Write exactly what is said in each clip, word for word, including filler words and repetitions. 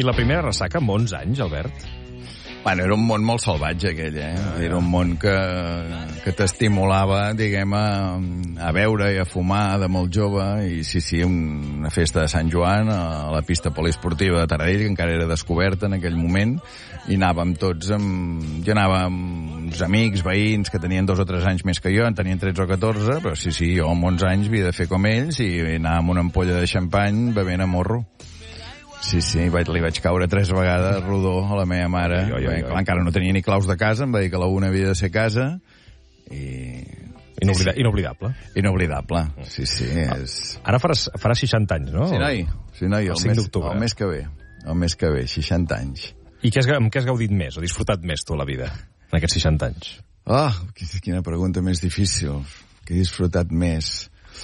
I la primera ressaca amb onze anys, Albert? Bueno, era un món molt salvatge, aquell, eh? Era un món que, que t'estimulava, diguem, a, a beure i a fumar de molt jove, i sí, sí, una festa de Sant Joan a la pista poliesportiva de Taradell, que encara era descoberta en aquell moment, i anàvem tots amb... Jo anava amb uns amics, veïns, que tenien dos o tres anys més que jo, en tenien tretze o catorze, però sí, sí, jo amb onze anys havia de fer com ells, i anava amb una ampolla de xampany bevent a morro. Sí, sí, vaig, li vaig caure tres vegades rodó a la meva mare. Ai, ai, ai, ai. Encara no tenia ni claus de casa, em va dir que la una havia de ser casa. I... Inoblida inoblidable. Inoblidable, sí, sí. És... Ara faràs, faràs seixanta anys, no? Sí, noi, sí, noi el, el, mes, el mes que ve. El mes que ve, seixanta anys. I què has, amb què has gaudit més o disfrutat més tu a la vida, en aquests seixanta anys? Oh, quina pregunta més difícil. Que he disfrutat més...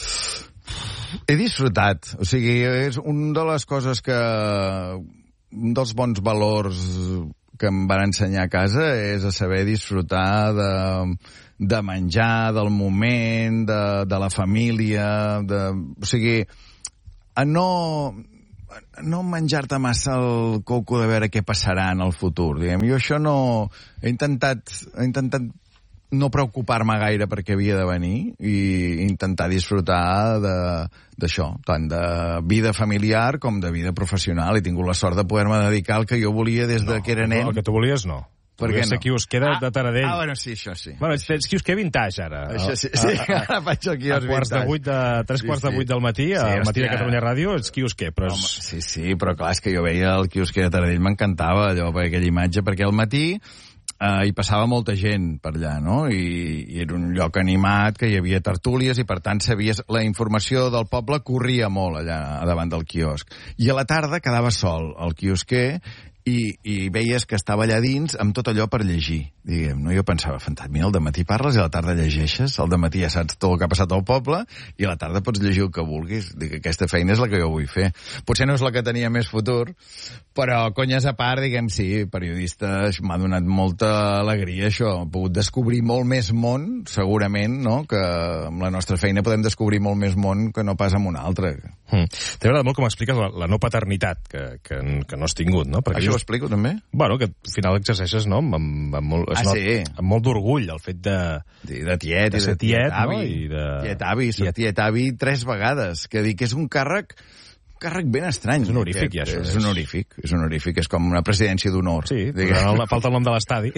He disfrutat, o sigui, és una de les coses que... Un dels bons valors que em van ensenyar a casa és a saber disfrutar de, de menjar, del moment, de, de la família, de, o sigui, a no, no menjar-te massa el coco de veure què passarà en el futur, diguem. Jo això no... He intentat... He intentat no preocupar-me gaire perquè havia de venir i intentar disfrutar d'això, tant de vida familiar com de vida professional. He tingut la sort de poder-me dedicar al que jo volia des no, de que era nen. No, el que tu volies no. Per què no? Ser quiosquer de Taradell. Ah, bueno, sí, això sí. Bueno, ets quiosquer vintage, ara. Això sí, sí, ara faig el quiosc vintage. A vuit de, tres sí, quarts de vuit del matí, sí, al matí de Catalunya Ràdio, ets quiosquer, però... És... Home, sí, sí, però clar, és que jo veia el quiosquer de Taradell, m'encantava allò, per aquella imatge, perquè al matí... Uh, hi passava molta gent per allà, no? I, I era un lloc animat, que hi havia tertúlies, i per tant sabies... La informació del poble corria molt allà davant del quiosc. I a la tarda quedava sol el quiosquer i, i veies que estava allà dins amb tot allò per llegir, diguem, no? Jo pensava, fantàstic, mira, al dematí parles i a la tarda llegeixes, al dematí ja saps tot el que ha passat al poble i a la tarda pots llegir el que vulguis. Dic, aquesta feina és la que jo vull fer. Potser no és la que tenia més futur, però conyes a part, diguem, sí, periodista, m'ha donat molta alegria això, he pogut descobrir molt més món, segurament, no?, que amb la nostra feina podem descobrir molt més món que no pas amb una altra. Mm. T'ha agradat molt com expliques la, la no paternitat que, que, que no has tingut, no? Perquè això ho explico, també? Bueno, que al final exerceixes, no?, amb, amb, amb molt, ah, not, sí. amb molt d'orgull, el fet de... De, de tiet, de ser de tiet, tiet, avi. No? I de... Tiet avi, soc tiet, tiet avi tres vegades, que dic que és un càrrec... càrrec ben estrany. És honorífic, ja, això. És, és honorífic, és honorífic, és com una presidència d'honor. Sí, però no, falta el nom de l'estadi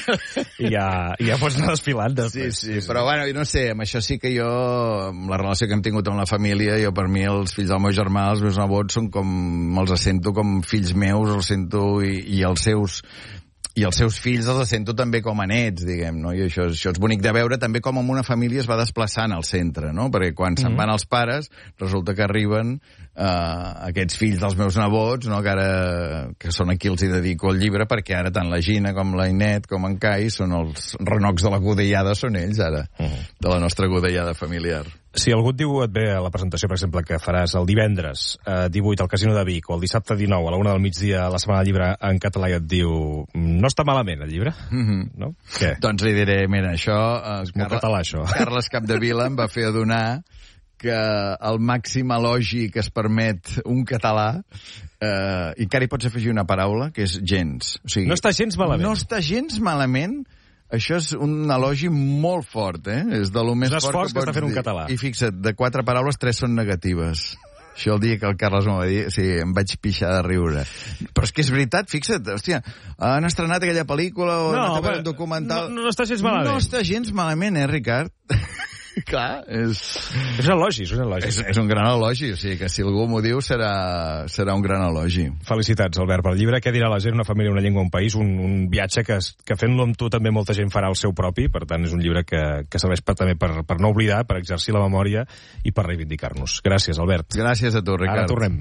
i ja, i ja pots anar desfilant després. Sí, sí, però bueno, no sé, amb això sí que jo, amb la relació que hem tingut amb la família, jo per mi els fills del meu germà, els meus nebots, són com, els sento com fills meus, els sento, i, i els seus... I els seus fills els sento també com a nets, diguem, no? I això, això és bonic de veure també com en una família es va desplaçant al centre, no? Perquè quan mm-hmm. se'n van els pares, resulta que arriben eh, aquests fills dels meus nebots, no? Que ara que són aquí els hi dedico el llibre, perquè ara tant la Gina com la Inet com en Cai són els renocs de la godellada, són ells ara, mm-hmm. de la nostra godellada familiar. Si algú et diu, et ve a la presentació, per exemple, que faràs el divendres eh, divuit al Casino de Vic o el dissabte dinou a la una del migdia a la Setmana del Llibre en català i et diu no està malament el llibre, mm-hmm. no? Què? Doncs li diré, mira, això... Eh, és molt Carles, català, això. Carles Capdevila em va fer adonar que el màxim elogi que es permet un català eh, i encara hi pots afegir una paraula, que és gens. O sigui, no està gens malament. No està gens malament. Això és un elogi molt fort, eh? És de lo més és fort que, que està fent un català. I fixa't, de quatre paraules, tres són negatives. Això el dia que el Carles m'ho va dir, sí, em vaig pixar de riure. Però és que és veritat, fixa't, hòstia, han estrenat aquella pel·lícula o no, han acabat un documental... No, no està gens malament. No està gens malament, eh, Ricard? Clar, és... És un elogi, és un elogi. És, és un gran elogi, o sigui que si algú m'ho diu serà, serà un gran elogi. Felicitats, Albert, pel llibre. Què dirà la gent? Una família, una llengua, un país, un, un viatge que, que fent-lo amb tu també molta gent farà el seu propi, per tant és un llibre que, que serveix per, també per, per no oblidar, per exercir la memòria i per reivindicar-nos. Gràcies, Albert. Gràcies a tu, Ricard. Ara tornem.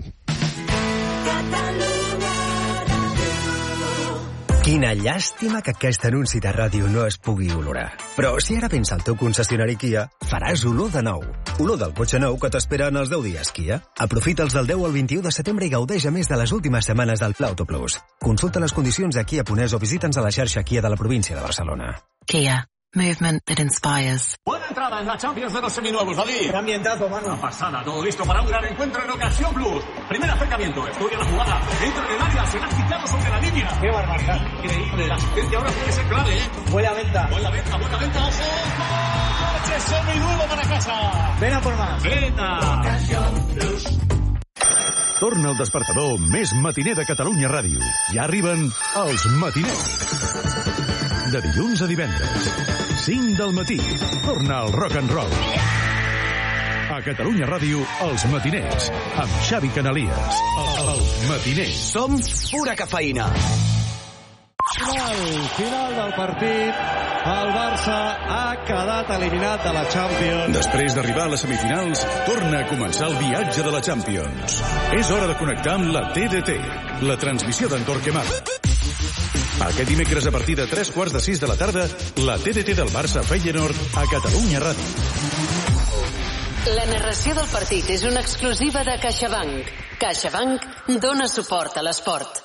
Quina llàstima que aquest anunci de ràdio no es pugui olorar. Però si ara vens al teu concessionari Kia, faràs olor de nou. Olor del cotxe nou que t'espera en els deu dies Kia. Aprofita'ls del deu al vint-i-u de setembre i gaudeix a més de les últimes setmanes del Pla Auto Plus. Consulta les condicions a Kia Punès o visita'ns a la xarxa Kia de la província de Barcelona. Kia. Movement that inspires. Buena entrada. jugada en la Champions de los seminuevos, David. Qué ambientazo, mano. Una pasada, todo listo para un gran encuentro en Ocasión Plus. Primer acercamiento, estudia la jugada, entra en el área, se la ha quitado sobre la línea. Qué barbaridad. Increíble, la asistencia ahora puede ser clave, ¿eh? Buena venta. Buena venta, buena venta, ojo. Coche seminuevo para casa. Ven a por más. Venta. Ocasión Plus. Torna el despertador més matiner de Catalunya Ràdio. Ja arriben els matiners. De dilluns a divendres, cinc del matí, torna el rock and roll. A Catalunya Ràdio, els matiners, amb Xavi Canalies. Els matiners. Som pura cafeïna. Final, final del partit. El Barça ha quedat eliminat de la Champions. Després d'arribar a les semifinals, torna a començar el viatge de la Champions. És hora de connectar amb la T D T, la transmissió d'en Torquemada. Aquest dimecres a partir de tres quarts de sis de la tarda, la T D T del Barça Feyenoord a Catalunya Ràdio. La narració del partit és una exclusiva de CaixaBank. CaixaBank dona suport a l'esport.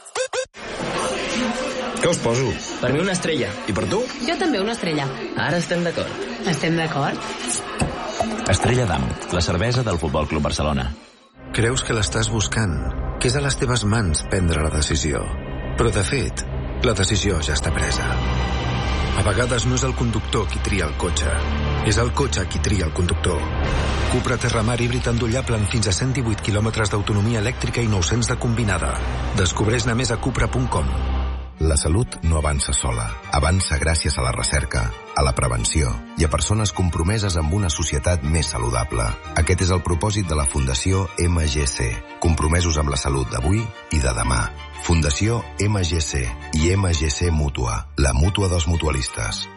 Què us poso? Per mi una estrella. I per tu? Jo també una estrella. Ara estem d'acord. Estem d'acord? Estrella d'Am, la cervesa del Futbol Club Barcelona. Creus que l'estàs buscant, que és a les teves mans prendre la decisió. Però, de fet, la decisió ja està presa. A vegades no és el conductor qui tria el cotxe, és el cotxe qui tria el conductor. Cupra Terramar híbrid endollable amb fins a cent divuit quilòmetres d'autonomia elèctrica i nou-cents de combinada. Descobreix-ne més a cupra punt com. La salut no avança sola. Avança gràcies a la recerca, a la prevenció i a persones compromeses amb una societat més saludable. Aquest és el propòsit de la Fundació M G C, compromesos amb la salut d'avui i de demà. Fundació M G C i M G C Mútua, la mútua dels mutualistes.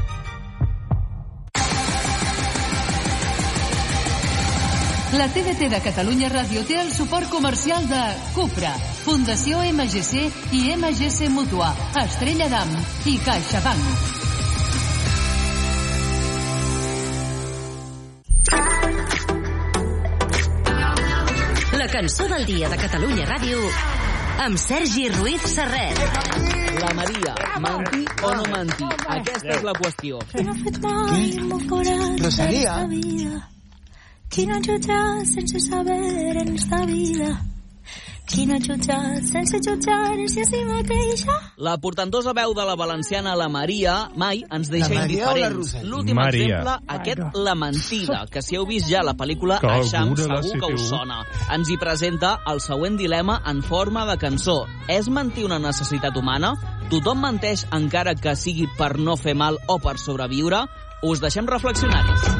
La T D T de Catalunya Ràdio té el suport comercial de Cupra, Fundació M G C i M G C Mútua, Estrella d'Am i CaixaBank. La cançó del dia de Catalunya Ràdio amb Sergi Ruiz Serret. La Maria, mentir o no mentir? Aquesta és la qüestió. Rosalia? Quina jutjar sense saber en esta vida. Quina jutjar sense jutjar-se a si mateixa. La portentosa veu de la valenciana La Maria mai ens deixa indiferents. L'últim exemple, aquest La Mentida, que si heu vist ja la pel·lícula Eixam, segur que us sona. Ens hi presenta el següent dilema en forma de cançó. És mentir una necessitat humana? Tothom menteix encara que sigui per no fer mal o per sobreviure? Us deixem reflexionar-hi.